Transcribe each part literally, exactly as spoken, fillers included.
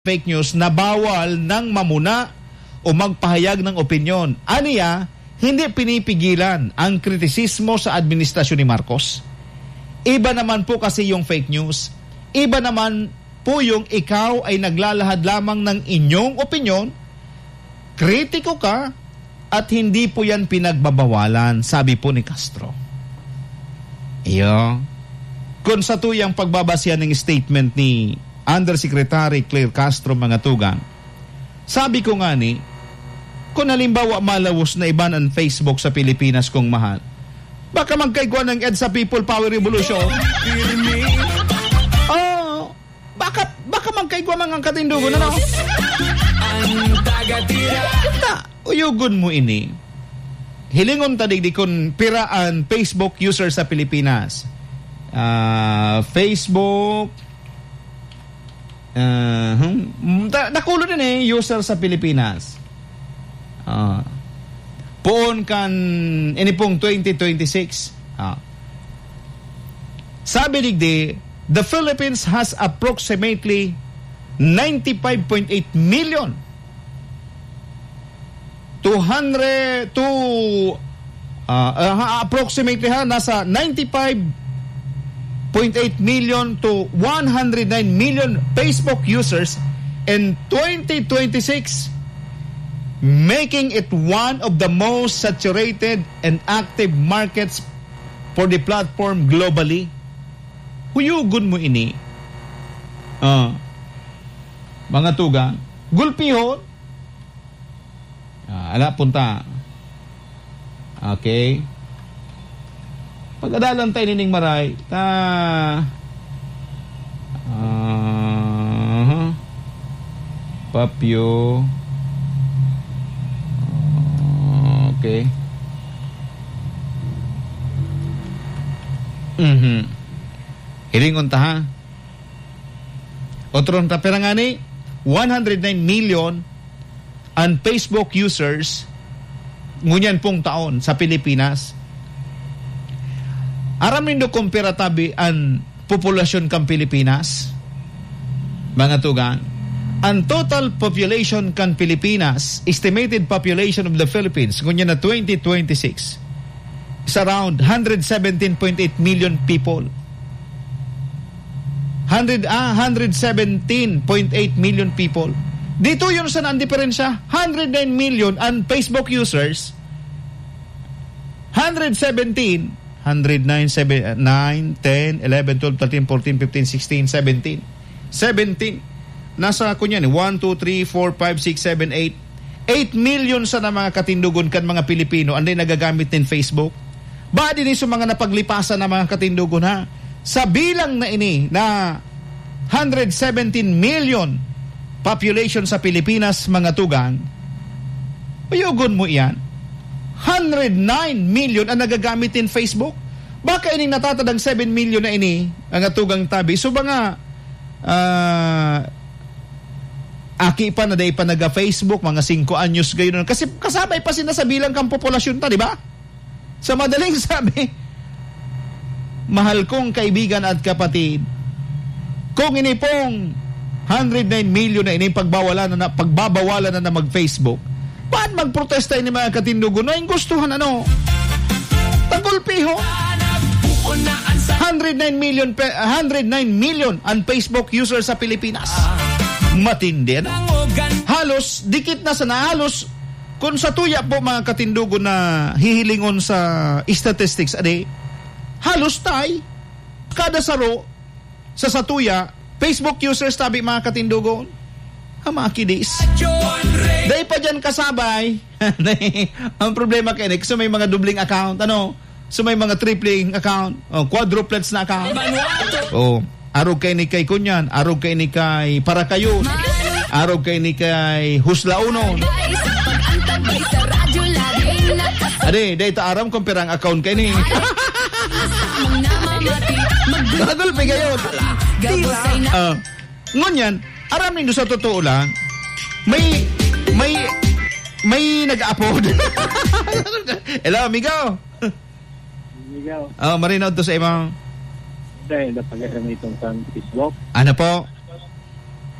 fake news na bawal ng mamuna o magpahayag ng opinyon. Aniya, hindi pinipigilan ang kritisismo sa administrasyon ni Marcos. Iba naman po kasi yung fake news. Iba naman po yung ikaw ay naglalahad lamang ng inyong opinyon, kritiko ka, at hindi po yan pinagbabawalan, sabi po ni Castro. Iyo. Kung sa tuyang pagbabasya ng statement ni Undersecretary Claire Castro mga tugang, sabi ko nga ni, kung halimbawa malawos na iban ang Facebook sa Pilipinas kung mahal, baka magkaigwa ng EDSA People Power Revolution. Oh, baka, baka magkaigwa mga katindugo na no? Na, uyugon mo ini. Hilingon tadig di kun piraan Facebook user sa Pilipinas. Uh, Facebook Uh, hmm. Nakulo din eh user sa Pilipinas. Uh, poon kan ini pong twenty twenty-six. Uh. Sabi digdi, the Philippines has approximately ninety-five point eight million two hundred to uh, uh, approximately ha nasa ninety-five point eight million to one hundred nine million Facebook users in twenty twenty-six, making it one of the most saturated and active markets for the platform globally. Huyugon mo ini. Uh, mga tugang, gulpihon. Uh, ala, punta. Okay. Pag-adalan tayo nining maray, ta uh, papyo uh, okay mhm hiringon ta ha otron ta perangani one hundred nine million ang Facebook users ngunyan pong taon sa Pilipinas. Aramin do kumpira tabi ang populasyon kan Pilipinas, mga tugang. Ang total population kan Pilipinas, estimated population of the Philippines, kunya na twenty twenty-six, is around one hundred seventeen point eight million people. one hundred, ah, one hundred seventeen point eight million people. Dito yun saan ang diferensya. one hundred nine million ang Facebook users, one hundred seventeen one hundred nine, nine, ten, eleven, twelve, thirteen, fourteen, fifteen, sixteen, seventeen. seventeen. Nasa ako yan, one, two, three, four, five, six, seven, eight. eight million sa na mga katindugon kan mga Pilipino anday nagagamit ng Facebook. Ba din sa mga napaglipasan na mga katindugon ha. Sa bilang na ini na one hundred seventeen million population sa Pilipinas mga tugang, uyugon mo iyan. one hundred nine million ang nagagamit in Facebook. Baka ining natatadang seven million na ini ang atugang tabi. So mga uh, aki pa na day pa naga-Facebook, mga five anyos gayon. Kasi kasabay pa sila sa bilang kang populasyon ta, di ba? Sa madaling sabi, mahal kong kaibigan at kapatid, kung ini pong one hundred nine million na ini pagbawalan na, pagbabawalan na na mag-Facebook, paano magprotesta ini mga katindugo? No, yung gustuhan ano? Tagulpiho. one hundred nine million one hundred nine million ang Facebook users sa Pilipinas. Matindi ano? Halos dikit na sana halos kung sa tuya po mga katindugo na hihilingon sa statistics ade, halos tay kada saro sa satuya Facebook users tabi mga katindugo. Hamakidis. Dahil pa dyan kasabay, ang problema kayo, so may mga dubling account, ano? So may mga tripling account, oh, quadruplets na account. Oh, araw kay ni kay kunyan, araw kay ni kay para kayo, araw kay ni kay huslaunon. Ade, dahil ta aram kung pirang account kay ni. Nagulpi kayo. Uh, ngunyan, aram nindo sa totoo lang, may may may nag-upload. Hello, amigo. Amigo. Oh, marinaw to sa imong dahil napag-aram itong sa Facebook. Ano po?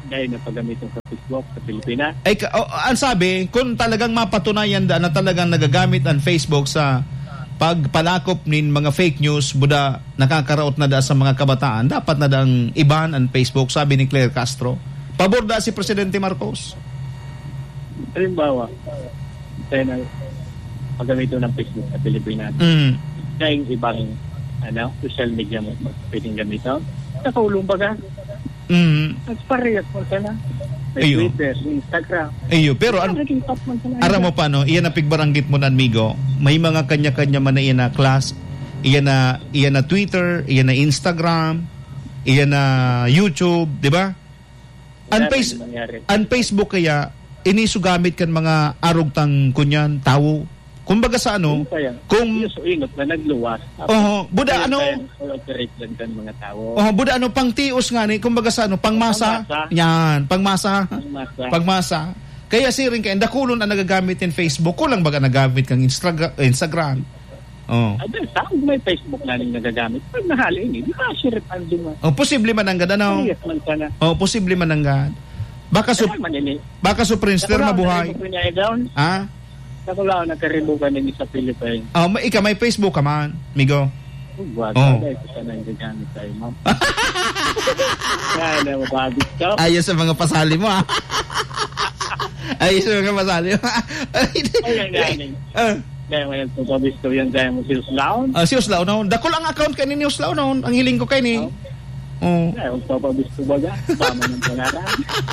dahil na paggamitin sa Facebook sa Pilipinas. Ay, oh, ang sabi, kung talagang mapatunayan da na talagang nagagamit ang Facebook sa pagpalakop nin mga fake news, buda nakakaraot na da sa mga kabataan, dapat na dang iban ang Facebook, sabi ni Claire Castro. Pabor da si Presidente Marcos. Halimbawa, tayo na paggamitin ng Facebook sa Pilipinas. Mm. Dahil ibang ano, social media mo pwedeng gamitin. Nakaulong ba ka? Mm. At parehas mo ka na. May Twitter, Instagram. Iyo, pero an aram mo pa no, iyan na pigbaranggit mo na amigo. May mga kanya-kanya man na iyan na class, iyan na iyan na Twitter, iyan na Instagram, iyan na YouTube, di ba? An face an Facebook kaya inisugamit kan mga arugtang kunyan tawo. Kumbaga sa ano, kung ingot na nagluwas. Oh, buda ano? Operate lang kan mga tao. Oh, buda ano pangtios nga ni, kumbaga sa ano, pangmasa. Pangmasa. Yan, pangmasa. Pangmasa. Pangmasa. Kaya si rin kay dakulon ang nagagamit in Facebook, kulang baga nagamit kang Instagram, Instagram. Oh. Ay, saan may Facebook na ning nagagamit? Pag nahali ni, di ba share pan duma? Oh, posible man ang ganda no. Yes, man sana. Oh, posible man ang gad. Baka su Baka su Prinster mabuhay. Ha? Ako lang nakaribukan din sa Pilipinas. Oh, may ika may Facebook ka man, migo. Buwag oh. Dahil ko siya nang gagamit tayo, ma'am. Kaya na mababit ka. Ayos sa mga pasali mo, ha? Ayos sa mga pasali mo. Ayun, ganyan. Dahil may nagpapabis ko yan dahil mo si Uslaon. Ah, si Uslaon noon. Dako lang account ka ni Uslaon noon. Ang hiling ko kay ni. Oh. Dahil magpapabis ko baga. Tama ng pangarang.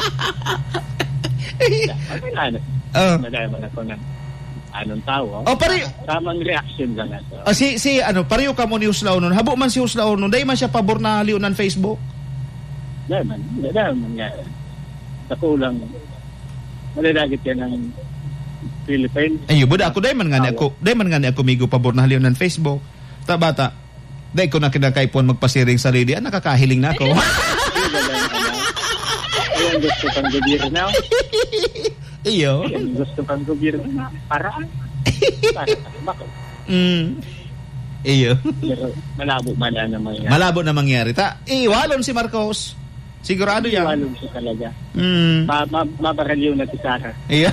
Ano na? Oh. Dahil man ako ng anong tao. Oh, pare. Tamang reaction lang ito. Oh, si si ano, pareho ka mo ni Uslaon noon. Habo man si Uslaon noon, dahil man siya pabor na liunan Facebook. Dahil man, dahil man nga. Ako lang, malalagit yan ng Philippines. Ayo, buda ako, dahil man nga ni ako, dahil man nga ni ako migo pabor na liunan Facebook. Ta bata, dahil ko na kinakaipon magpasiring sa lady, ah, nakakahiling na ako. Ayan, gusto kang gobyerno. Iyo. Ayan, gusto kang gobyerno na paraan. Para, bakit? Mm. Iyo. Pero malabo man na mangyari. Malabo na mangyari. Ta, iwalon si Marcos. Sigurado yan. Iwalon siya talaga. Mm. Ma ma mabaraliw na si Sarah. Iyo.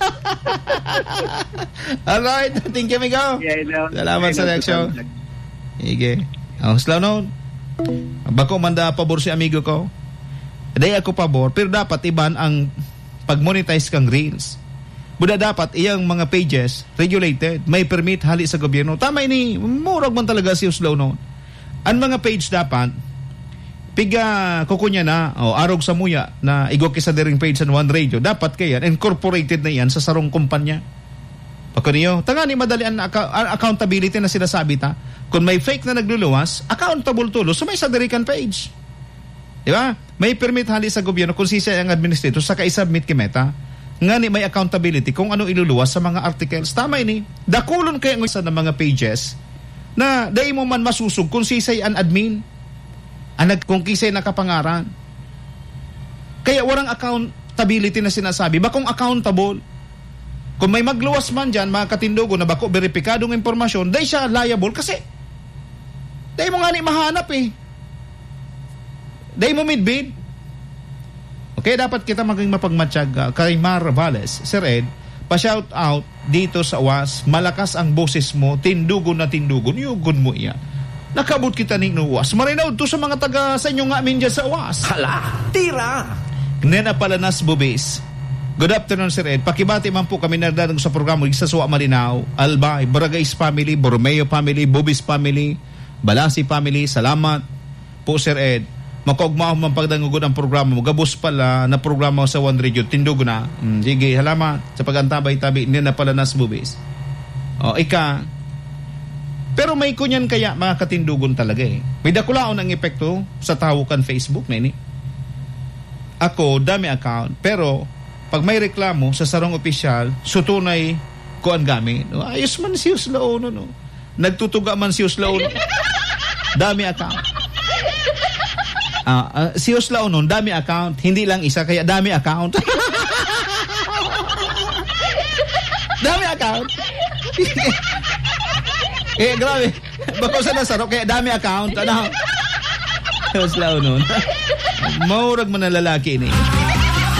Alright, thank you, amigo. Yeah, salamat sa reaksyon. Ige. Oh, slow noon. Bako manda pabor si amigo ko. Dahil ako pabor, pero dapat iban ang pag-monetize kang reels. Buda dapat iyang mga pages regulated, may permit hali sa gobyerno. Tama ini, murag man talaga si Uslaw noon. Ang mga page dapat piga kukunya na o arog sa muya na igok sa dering page sa One Radio, dapat kaya incorporated na yan sa sarong kumpanya. Pagka niyo, tangani madali ang accountability na sinasabi ta. Kung may fake na nagluluwas, accountable tulo so may sa derikan page. Di ba? May permit hali sa gobyerno kung sisya ang administrator sa ka-submit kay Meta nga ni may accountability kung ano iluluwas sa mga articles. Tama ini. Dakulon kaya ng isa ng mga pages na dahil mo man masusog kung sisay an admin ang kung kisay nakapangaran. Kaya warang accountability na sinasabi. Bakong accountable? Kung may magluwas man dyan, mga katindugo na bako beripikadong impormasyon, dahil siya liable kasi dahil mo nga ni mahanap eh. Dahil mo midbid. Okay, dapat kita maging mapagmatsyag uh, kay Mar Valles. Sir Ed, pa-shout out dito sa U A S. Malakas ang boses mo, tindugon na tindugon. Yugon mo iya. Nakabot kita ning U A S. Marinaw to sa mga taga sa inyo nga amin dyan sa U A S. Hala, tira! Nena Palanas Bubis. Good afternoon, Sir Ed. Pakibati man po kami nagdadang sa programa sa Suwa Malinaw, Albay, Barangay's Family, Borromeo Family, Bubis Family, Balasi Family. Salamat po, Sir Ed. Makogmao man pagdangugod ang programa mo. Gabos pala na programa sa One Radio. Tindugo na. Mm, sige, halamat sa pagantabay-tabi. Hindi na pala nas bubis. O, ika. Pero may kunyan kaya mga katindugon talaga eh. May dakulaon ang epekto sa tawukan Facebook na ini. Ako, dami account. Pero, pag may reklamo sa sarong opisyal, sutunay ko ang gamit. O, ayos man si Uslao no. Nagtutuga man si Uslao. Dami account. Uh, uh, si Uslao nun, dami account. Hindi lang isa, kaya dami account. Dami account. Eh, grabe. Bako sa nasaro, kaya dami account. Ano? Uslao nun. Maurag mo na lalaki ini.